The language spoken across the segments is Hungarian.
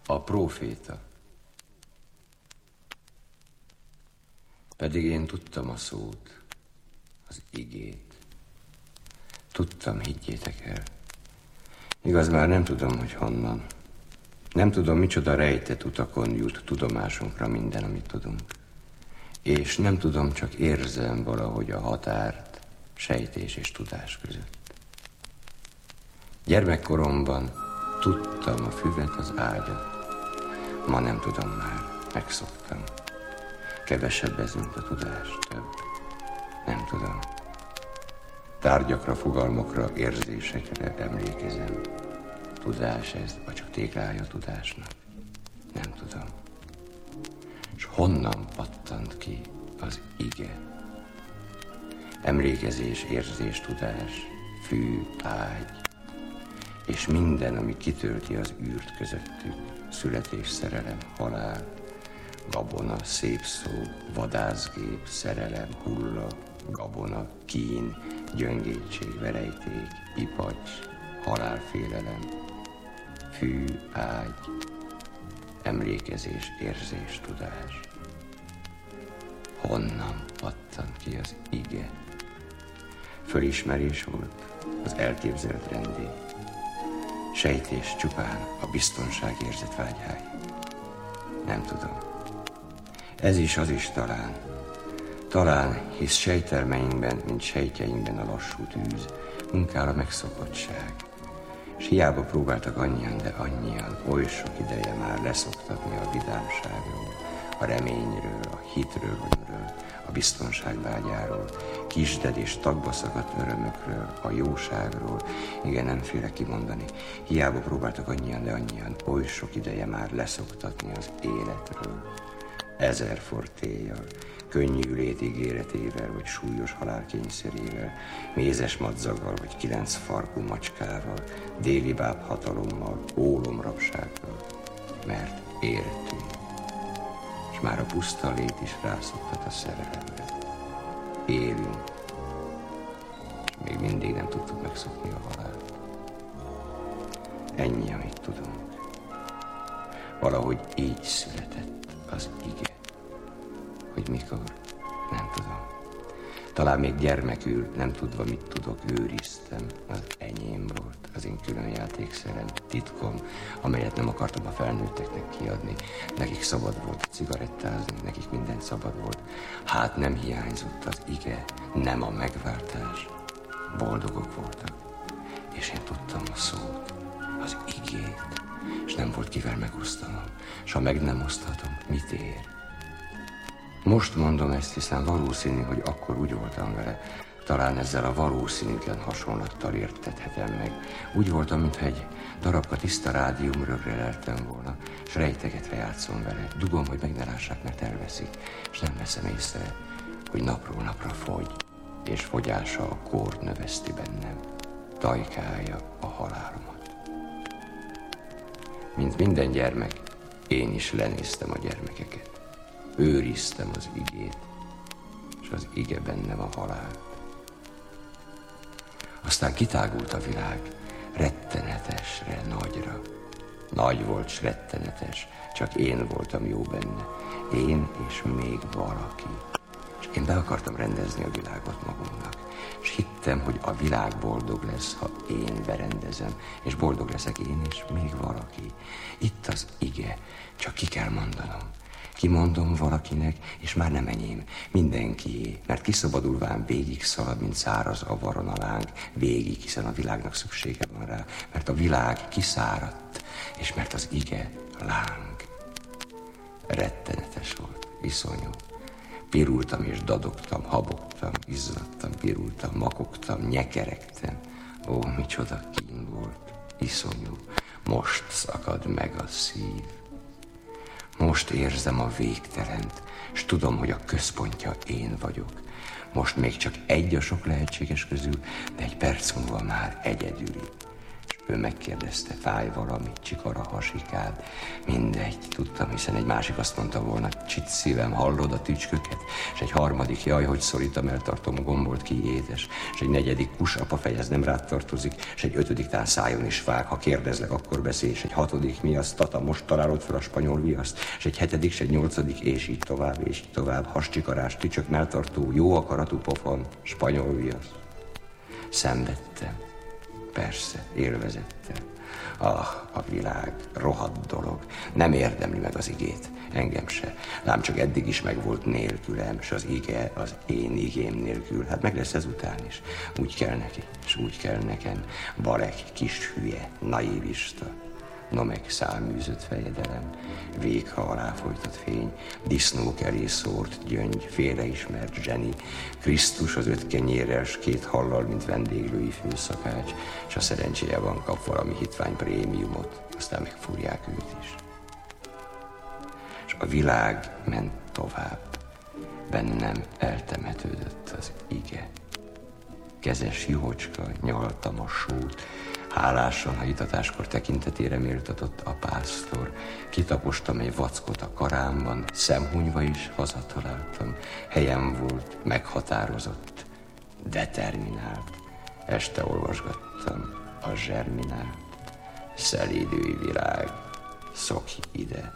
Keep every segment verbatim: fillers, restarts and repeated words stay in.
A próféta. Pedig én tudtam a szót, az igét. Tudtam, higgyétek el. Igaz, már nem tudom, hogy honnan. Nem tudom, micsoda rejtett utakon jut tudomásunkra minden, amit tudunk. És nem tudom, csak érzem valahogy a határt sejtés és tudás között. Gyermekkoromban tudtam a füvet, az ágyat. Ma nem tudom már, megszoktam. Kevesebb ez, mint a tudás, több. Nem tudom. Tárgyakra, fogalmakra, érzésekre emlékezem. Tudás ez, vagy csak téglája a tudásnak? Nem tudom. És honnan pattant ki az ige? Emlékezés, érzés, tudás, fű, ágy, és minden, ami kitölti az űrt közöttük, születés, szerelem, halál, gabona, szép szó, vadászgép, szerelem, hulla, gabona, kín, gyöngétség, verejték, ipacs, halálfélelem, fű, ágy, emlékezés, érzés, tudás. Honnan pattant ki az ige? Fölismerés volt az elképzelt rendé. Sejtés csupán a biztonság érzet vágyái. Nem tudom. Ez is, az is talán. Talán, hisz sejtelmeinkben, mint sejtjeinkben a lassú tűz, munkál a megszokottság. S hiába próbáltak annyian, de annyian, oly sok ideje már leszoktatni a vidámságról, a reményről, a hitről, örömről, a biztonság vágyáról, kisded és tagba szakadt örömökről, a jóságról. Igen, nem félek kimondani. Hiába próbáltak annyian, de annyian, oly sok ideje már leszoktatni az életről. Ezer fortéjjal, könnyű lét ígéretével, vagy súlyos halál kényszerével, mézes madzaggal, vagy kilenc farkú macskával, déli báb hatalommal, ólomrabsággal, mert értünk. És már a puszta lét is rászoktat a szerelemre. Élünk, és még mindig nem tudtuk megszokni a halált. Ennyi, amit tudunk. Valahogy így született az ige. Hogy mikor? Nem tudom. Talán még gyermekül, nem tudva, mit tudok, őriztem. Az enyém volt, az én külön játékszerem, titkom, amelyet nem akartam a felnőtteknek kiadni. Nekik szabad volt cigarettázni, nekik mindent szabad volt. Hát nem hiányzott az ige, nem a megváltás. Boldogok voltak, és én tudtam a szót, az igét, és nem volt kivel megosztanom, s ha meg nem oszthatom, mit ér? Most mondom ezt, hiszen valószínű, hogy akkor úgy voltam vele. Talán ezzel a valószínűtlen hasonlattal értethetem meg. Úgy voltam, mintha egy darabka tiszta rádiumrögre leltem volna, s rejtegetve játszom vele. Dugom, hogy meg ne lássák, mert elveszik, és nem veszem észre, hogy napról napra fogy, és fogyása a kórt növeszti bennem, tajkálja a halálomat. Mint minden gyermek, én is lenéztem a gyermekeket. Őriztem az igét, és az ige bennem a halált. Aztán kitágult a világ, rettenetesre, nagyra. Nagy volt, s rettenetes, csak én voltam jó benne. Én és még valaki. És én be akartam rendezni a világot magunknak. És hittem, hogy a világ boldog lesz, ha én berendezem, és boldog leszek én és még valaki. Itt az ige, csak ki kell mondanom. Kimondom valakinek, és már nem enyém, mindenkié, mert kiszabadulván végig szalad, mint száraz avaron a láng, végig, hiszen a világnak szüksége van rá, mert a világ kiszáradt, és mert az ige láng. Rettenetes volt, iszonyú. Pirultam és dadogtam, habogtam, izzadtam, pirultam, makogtam, nyekeregtem. Ó, micsoda kín volt, iszonyú, most szakad meg a szív. Most érzem a végtelent, s tudom, hogy a központja én vagyok. Most még csak egy a sok lehetséges közül, de egy perc múlva már egyedüli. És Ő megkérdezte, fáj valami, csikara, hasikád. Mindegy, tudtam, hiszen egy másik azt mondta volna, csit szívem, hallod a tücsköket? És egy harmadik, jaj, hogy szorítam, eltartom a gombolt, ki édes. És egy negyedik, kus, apa fejez, nem rád tartozik. És egy ötödik, tán szájon is vág, ha kérdezlek, akkor beszélj. És egy hatodik, mi az, tata, most találod fel a spanyol viaszt. És egy hetedik, és egy nyolcadik, és így tovább, és így tovább. Hascsikarás, tücsök, melltartó, jó akaratú pofon, spanyol viasz. Szenvedtem. Persze, élvezettel. Ah, a világ, rohadt dolog. Nem érdemli meg az igét, engem se. Lám csak eddig is megvolt nélkülem, s az ige az én igém nélkül. Hát meg lesz ezután is. Úgy kell neki, és úgy kell nekem. Balek, kis hülye, naivista. No meg szálműzött fejedelem, végha alá folytott fény, disznók elé szórt gyöngy, félreismert zseni, Krisztus az öt kenyérrel, s két hallal, mint vendéglői főszakács, s a szerencséje van, kap valami hitvány prémiumot, aztán megfúrják őt is. És a világ ment tovább, bennem eltemetődött az ige. Kezes juhocska nyaltam a sót, hálásan, ha itatáskor tekintetére méltatott a pásztor. Kitapostam egy vackot a karámban, szemhunyva is hazataláltam. Helyem volt, meghatározott, determinált. Este olvasgattam a zserminált. Szelídői világ, szokj ide.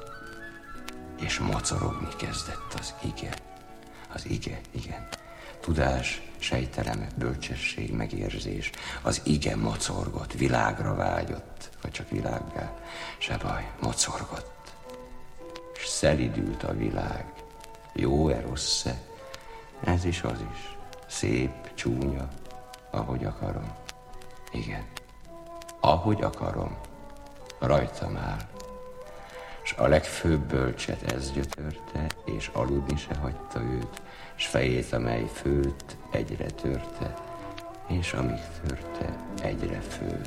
És mocorogni kezdett az ige. Az ige, igen. Tudás, sejtelem, bölcsesség, megérzés, az ige mocorgott, világra vágyott, vagy csak világgá, se baj, mocorgott. És szelidült a világ, jó-e, rossz-e, ez is az is, szép, csúnya, ahogy akarom. Igen, ahogy akarom, rajtam áll. S a legfőbb bölcset ez gyötörte, és aludni se hagyta őt, s fejét, amely főtt, egyre törte, és amíg törte, egyre fő.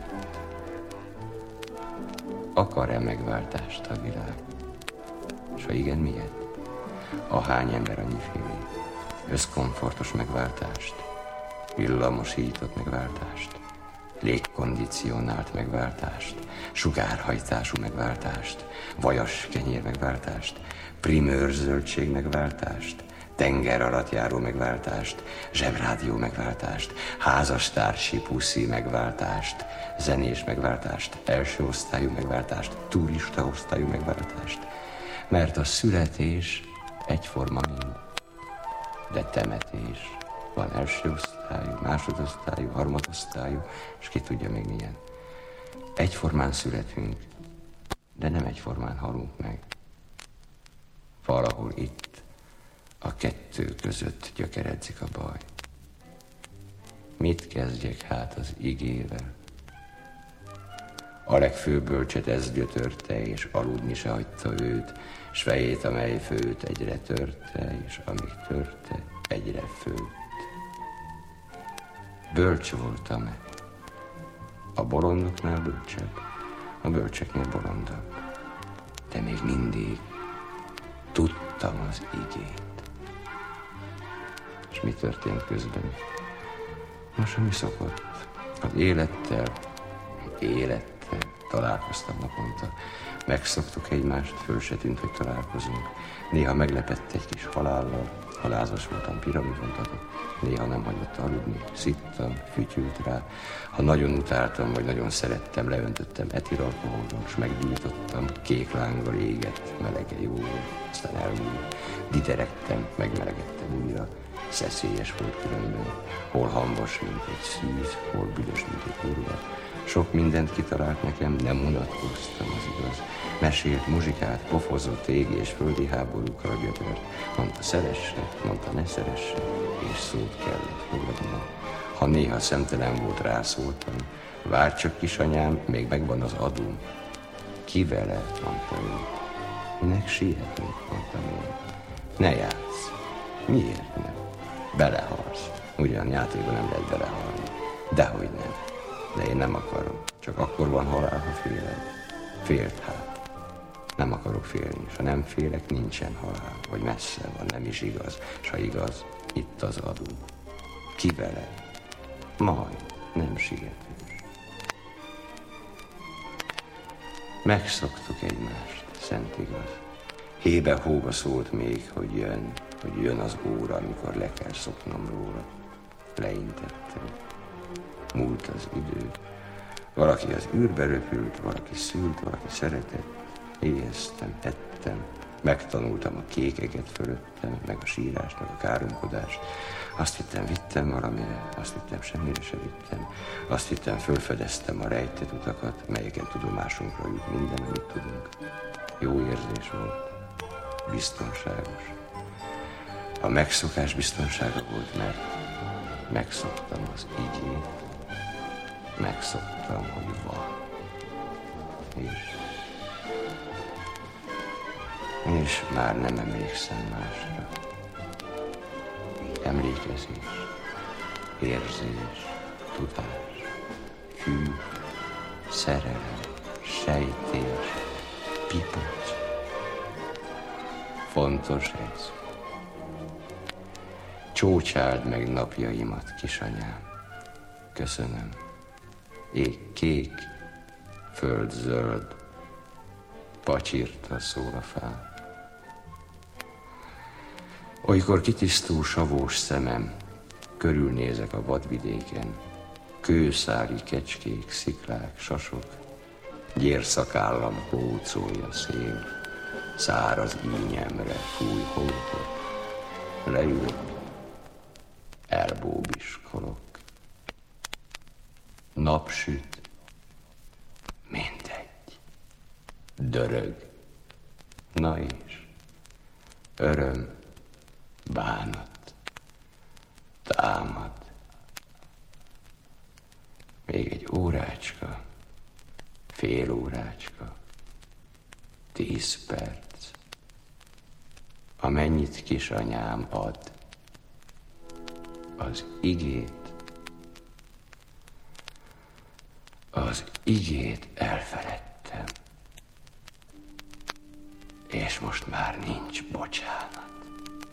Akar-e megváltást a világ? S ha igen, miért? Ahány ember annyifélé? Összkomfortos megváltást? Villamosított megváltást? Légkondicionált megváltást? Sugárhajtású megváltást? Vajas kenyér megváltást? Primőr zöldség megváltást? Tenger alatt járó megváltást, zsebrádió megváltást, házastársi puszi megváltást, zenés megváltást, első osztályú megváltást, turista osztályú megváltást, mert a születés egyforma mind, de temetés van első osztályú, másodosztályú, harmadosztályú, és ki tudja még milyen. Egyformán születünk, de nem egyformán halunk meg. Valahol itt, a kettő között gyökeredzik a baj. Mit kezdjek hát az igével? A legfőbb bölcset ez gyötörte, és aludni se hagyta őt, s fejét, amely főt, egyre törte, és amíg törte, egyre főtt. Bölcs voltam-e? A bolondoknál bölcsebb, a bölcseknél bolondabb. De még mindig tudtam az igét. És mi történt közben? Nos, ami szokott. Az élettel, élettel találkoztam naponta. Megszoktuk egymást, föl se tűnt, hogy találkozunk. Néha meglepett egy kis halállal, ha lázas voltam, piramidon adott. Néha nem hagyott aludni, szittam, fütyült rá. Ha nagyon utáltam, vagy nagyon szerettem, leöntöttem etilalkoholról, és meggyújtottam, kék lánggal égett, melege jó volt, aztán elmúlt. Diderektem, megmelegettem újra. Szeszélyes volt különben, hol hambas, mint egy szűz, hol büdös, mint egy kurva. Sok mindent kitalált nekem, nem unatkoztam, az igaz. Mesélt, muzsikált, pofozott, égi és földi háborúkra gyötört. Mondta, szeresse, mondta, ne szeresse, és szót kellett fogadnom. Ha néha szemtelen volt, rászóltam. Várj csak, kisanyám, még megvan az adóm. Ki vele, mondta ő. Minek sietünk, mondtam én. Ne játsz. Miért nem? Belehalsz. Ugyan játékban nem lehet belehalni. Dehogy nem. De én nem akarom. Csak akkor van halál, ha félek. Félt hát. Nem akarok félni, és ha nem félek, nincsen halál. Vagy messze van, nem is igaz. És ha igaz, itt az adó. Ki vele? Majd, nem sietős. Megszoktuk egymást, szent igaz. Hébe-hóba szólt még, hogy jön, hogy jön az óra, amikor le kell szoknom róla. Leintettem. Múlt az idő. Valaki az űrbe röpült, valaki szült, valaki szeretett. Éheztem, ettem. Megtanultam a kékeket fölöttem, meg a sírást, meg a káromkodást. Azt hittem, vittem valamire, azt hittem, semmire se vittem. Azt hittem, fölfedeztem a rejtett utakat, melyeken tudomásunkra jut minden, amit tudunk. Jó érzés volt. Biztonságos. A megszokás biztonsága volt, mert megszoktam az igét, megszoktam, hogy van. És, és már nem emlékszem másra. Emlékezés, érzés, tudás, hű, szerelem, sejtés, pipoc. Fontos ez. Csócsáld meg napjaimat, kisanyám. Köszönöm. Ég kék, föld zöld, pacsirta szól a fán. Olykor kitisztul savós szemem, körülnézek a vadvidéken, kőszári kecskék, sziklák, sasok, gyérszakállam pócolja szél, száraz ínyemre fúj hókot, leülök, elbóbiskolok. Napsüt, mindegy, dörög, na és öröm, bánat, támad. Még egy órácska, fél órácska, tíz perc, amennyit kisanyám ad, az igét, az igét elfeledtem, és most már nincs bocsánat.